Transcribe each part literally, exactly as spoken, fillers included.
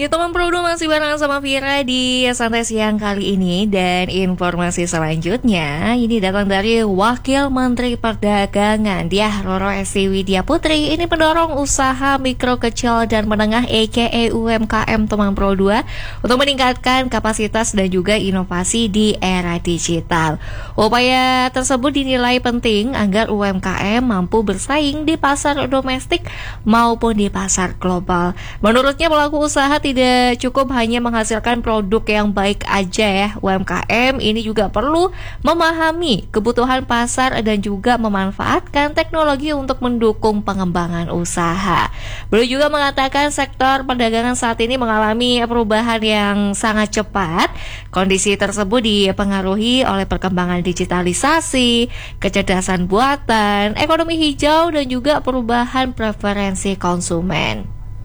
Ya teman Prodo masih bareng sama Vira di Santai Siang kali ini. Dan informasi selanjutnya ini datang dari Wakil Menteri Perdagangan Diah Roro Esti Widya Putri. Ini pendorong usaha mikro kecil dan menengah aka U M K M teman Pro dua untuk meningkatkan kapasitas dan juga inovasi di era digital. Upaya tersebut dinilai penting agar U M K M mampu bersaing di pasar domestik maupun di pasar global. Menurutnya pelaku usaha tidak cukup hanya menghasilkan produk yang baik aja ya. U M K M ini juga perlu memahami kebutuhan pasar dan juga memanfaatkan teknologi untuk mendukung pengembangan usaha. Beliau juga mengatakan sektor perdagangan saat ini mengalami perubahan yang sangat cepat. Kondisi tersebut dipengaruhi oleh perkembangan digitalisasi, kecerdasan buatan, ekonomi hijau dan juga perubahan preferensi konsumen.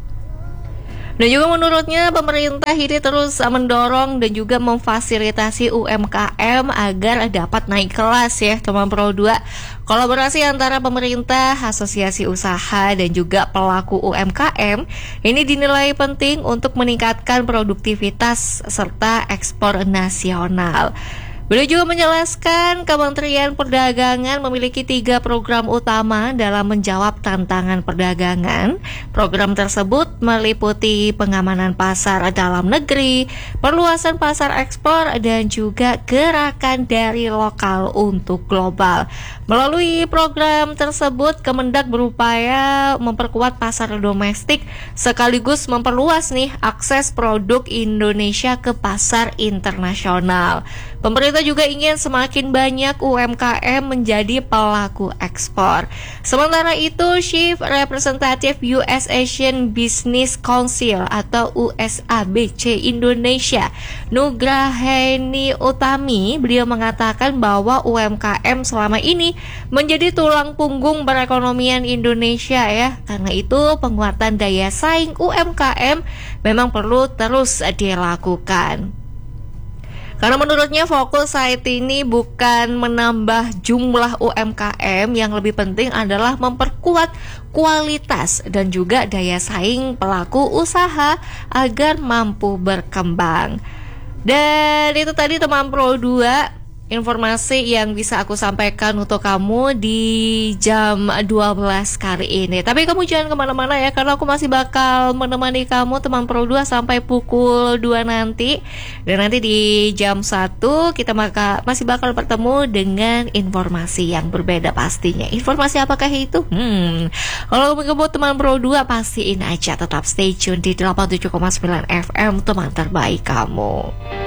Dan juga menurutnya pemerintah ini terus mendorong dan juga memfasilitasi U M K M agar dapat naik kelas ya teman Pro dua. Kolaborasi antara pemerintah, asosiasi usaha dan juga pelaku U M K M ini dinilai penting untuk meningkatkan produktivitas serta ekspor nasional. Beliau juga menjelaskan Kementerian Perdagangan memiliki tiga program utama dalam menjawab tantangan perdagangan. Program tersebut meliputi pengamanan pasar dalam negeri, perluasan pasar ekspor, dan juga gerakan dari lokal untuk global. Melalui program tersebut, Kemendak berupaya memperkuat pasar domestik sekaligus memperluas nih akses produk Indonesia ke pasar internasional. Pemerintah juga ingin semakin banyak U M K M menjadi pelaku ekspor. Sementara itu, Chief Representative U S Asian Business Council atau U S A B C Indonesia, Nugraheni Utami, beliau mengatakan bahwa U M K M selama ini menjadi tulang punggung perekonomian Indonesia ya. Karena itu, penguatan daya saing U M K M memang perlu terus dilakukan. Karena menurutnya fokus saat ini bukan menambah jumlah U M K M, yang lebih penting adalah memperkuat kualitas dan juga daya saing pelaku usaha agar mampu berkembang. Dan itu tadi teman Pro dua, informasi yang bisa aku sampaikan untuk kamu di jam dua belas kali ini. Tapi kamu jangan kemana-mana ya, karena aku masih bakal menemani kamu teman Pro dua sampai pukul dua nanti. Dan nanti di jam satu kita maka masih bakal bertemu dengan informasi yang berbeda pastinya. Informasi apakah itu? Hmm, kalau kamu teman Pro dua pastiin aja tetap stay tune di delapan puluh tujuh koma sembilan F M, teman terbaik kamu.